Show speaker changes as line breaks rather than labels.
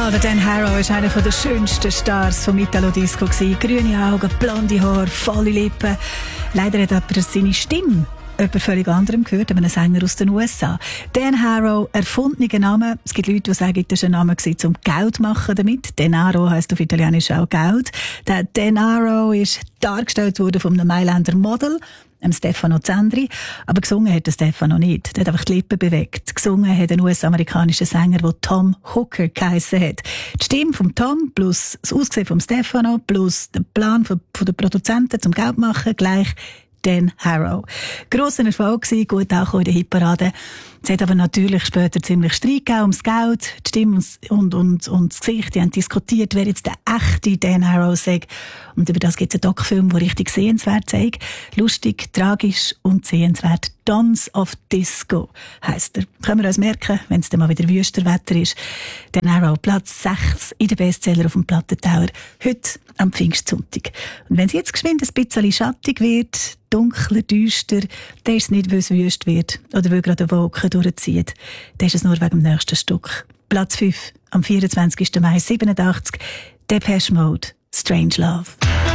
Der Dan Harrow war einer der schönsten Stars vom Italo-Disco. Grüne Augen, blonde Haare, volle Lippen. Leider hat aber seine Stimme jemand völlig anderem gehört, einem Sänger aus den USA. Dan Harrow, erfundener Name. Es gibt Leute, die sagen, das war ein Name, um Geld zu machen damit. Denaro heisst auf Italienisch auch Geld. Der Denaro ist dargestellt worden von einem Mailänder Model, Stefano Zendri. Aber gesungen hat der Stefano nicht. Der hat einfach die Lippen bewegt. Gesungen hat ein US-amerikanischer Sänger, der Tom Hooker geheissen hat. Die Stimme von Tom plus das Aussehen von Stefano plus der Plan von den Produzenten zum Geld machen gleich Dan Harrow. Grosser Erfolg gewesen, gut auch in der Hitparade. Es hat aber natürlich später ziemlich Streit gegeben ums Geld, die Stimme und das Gesicht. Die haben diskutiert, wer jetzt der echte Dan Harrow sei. Und über das gibt es einen Doc-Film, der richtig sehenswert zeigt. Lustig, tragisch und sehenswert. Dons of Disco heisst er. Können wir uns merken, wenn es dann mal wieder Wüsterwetter ist. Dan Harrow, Platz 6 in den Bestseller auf dem Plattentauer. Heute am Pfingstsonntag. Und wenn es jetzt geschwind ein bisschen schattig wird, dunkler, düster, dann ist es nicht, weil es wüst wird oder weil gerade eine Wolke durchzieht. Dann ist es nur wegen dem nächsten Stück. Platz 5 am 24. Mai 87. Depeche Mode, Strange Love.